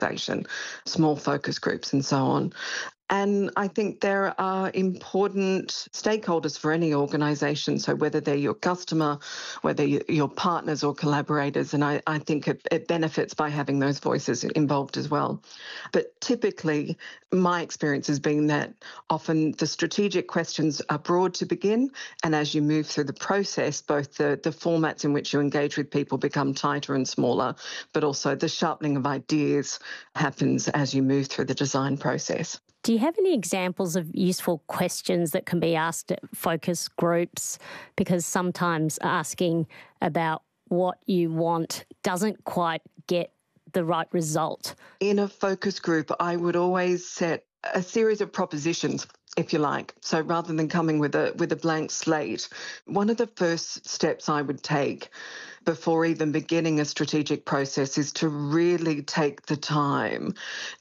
organisation, small focus groups and so on. And I think there are important stakeholders for any organisation, so whether they're your customer, whether your partners or collaborators, and I think it benefits by having those voices involved as well. But typically, my experience has been that often the strategic questions are broad to begin, and as you move through the process, both the formats in which you engage with people become tighter and smaller, but also the sharpening of ideas happens as you move through the design process. Do you have any examples of useful questions that can be asked at focus groups? Because sometimes asking about what you want doesn't quite get the right result. In a focus group, I would always set a series of propositions, if you like. So rather than coming with a blank slate, one of the first steps I would take before even beginning a strategic process is to really take the time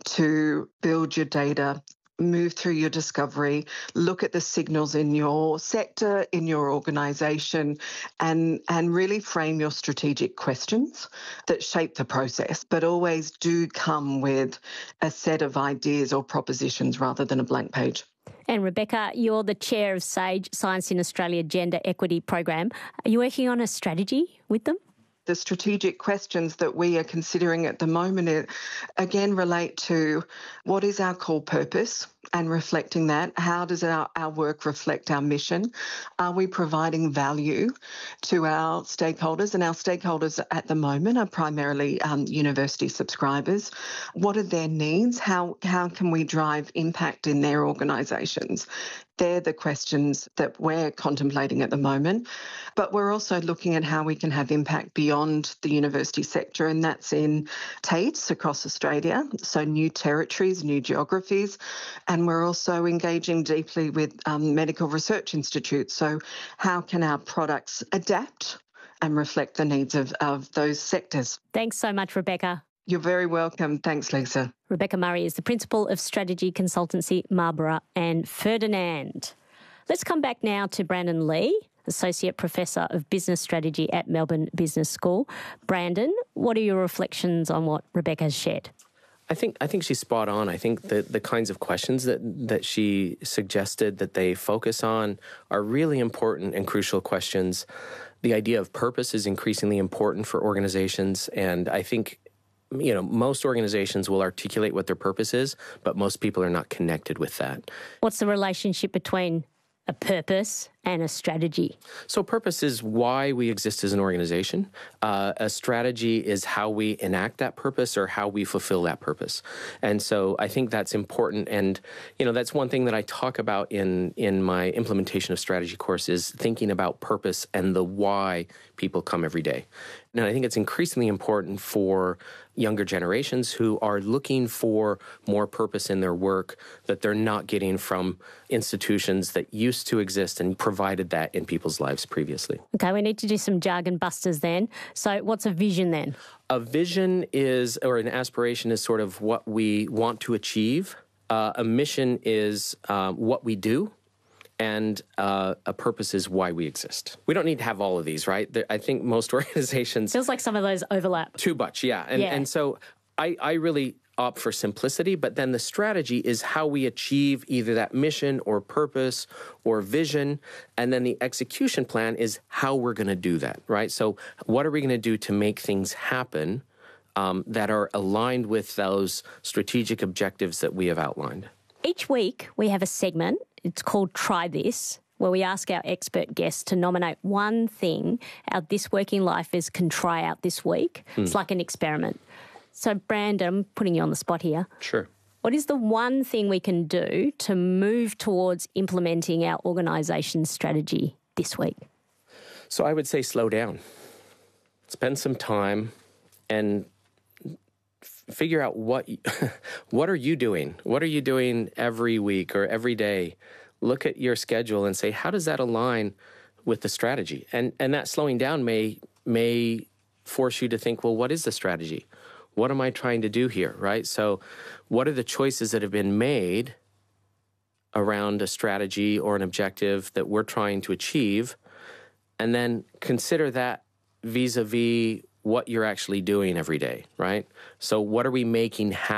to build your data, move through your discovery, look at the signals in your sector, in your organisation, and really frame your strategic questions that shape the process, but always do come with a set of ideas or propositions rather than a blank page. And Rebecca, you're the chair of SAGE, Science in Australia Gender Equity Program. Are you working on a strategy with them? The strategic questions that we are considering at the moment, again, relate to what is our core purpose and reflecting that. How does our work reflect our mission? Are we providing value to our stakeholders? And our stakeholders at the moment are primarily university subscribers. What are their needs? How can we drive impact in their organisations? They're the questions that we're contemplating at the moment. But we're also looking at how we can have impact beyond the university sector, and that's in TAFEs across Australia, so new territories, new geographies. And we're also engaging deeply with medical research institutes. So how can our products adapt and reflect the needs of those sectors? Thanks so much, Rebecca. You're very welcome. Thanks, Lisa. Rebecca Murray is the principal of strategy consultancy Marlborough and Ferdinand. Let's come back now to Brandon Lee, Associate Professor of Business Strategy at Melbourne Business School. Brandon, what are your reflections on what Rebecca has shared? I think she's spot on. I think that the kinds of questions that she suggested that they focus on are really important and crucial questions. The idea of purpose is increasingly important for organizations, and I think most organizations will articulate what their purpose is, but most people are not connected with that. What's the relationship between a purpose and a strategy? So purpose is why we exist as an organization. A strategy is how we enact that purpose or how we fulfill that purpose. And so I think that's important. And, that's one thing that I talk about in my implementation of strategy course is thinking about purpose and the why people come every day. And I think it's increasingly important for younger generations who are looking for more purpose in their work that they're not getting from institutions that used to exist and provided that in people's lives previously. Okay, we need to do some jargon busters then. So what's a vision then? A vision is, or an aspiration is sort of what we want to achieve. A mission is what we do. And a purpose is why we exist. We don't need to have all of these, right? I think most organizations... Feels like some of those overlap. Too much, yeah. And so I really opt for simplicity, but then the strategy is how we achieve either that mission or purpose or vision, and then the execution plan is how we're going to do that, right? So what are we going to do to make things happen that are aligned with those strategic objectives that we have outlined? Each week we have a segment. It's called Try This, where we ask our expert guests to nominate one thing our This Working Lifers can try out this week. It's like an experiment. So, Brandon, I'm putting you on the spot here. Sure. What is the one thing we can do to move towards implementing our organisation's strategy this week? So I would say slow down. Spend some time and figure out what are you doing? What are you doing every week or every day? Look at your schedule and say, how does that align with the strategy? And that slowing down may force you to think, well, what is the strategy? What am I trying to do here, right? So what are the choices that have been made around a strategy or an objective that we're trying to achieve? And then consider that vis-a-vis what you're actually doing every day, right? So what are we making happen?